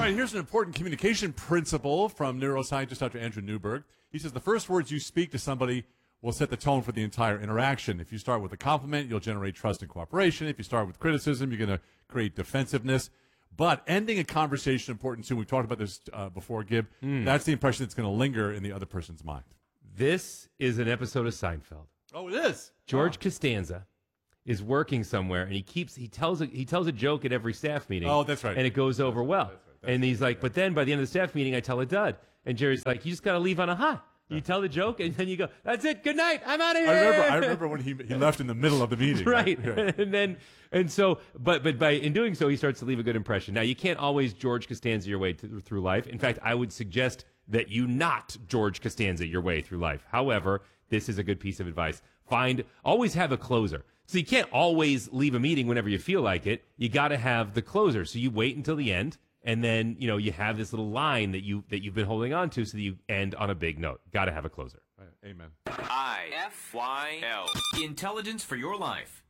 right, here's an important communication principle from neuroscientist Dr. Andrew Newberg. He says the first words you speak to somebody will set the tone for the entire interaction. If you start with a compliment, you'll generate trust and cooperation. If you start with criticism, you're going to create defensiveness. But ending a conversation is important too. We've talked about this before, Gib. That's the impression that's going to linger in the other person's mind. This is an episode of Seinfeld. Oh, it is. George Costanza is working somewhere, and he tells a joke at every staff meeting. Oh, that's right. And it goes over well. That's right. And he's like, but then by the end of the staff meeting, I tell a dud. And Jerry's like, you just got to leave on a high. You tell the joke, and then you go, that's it, good night, I'm out of here. I remember when he left in the middle of the meeting. Right. Yeah. But by in doing so, he starts to leave a good impression. Now, you can't always George Costanza your way through life. In fact, I would suggest that you not George Costanza your way through life. However, this is a good piece of advice. Always have a closer. So you can't always leave a meeting whenever you feel like it. You got to have the closer. So you wait until the end. And then, you have this little line that you've been holding on to so that you end on a big note. Got to have a closer. Amen. IFYL. Intelligence for your life.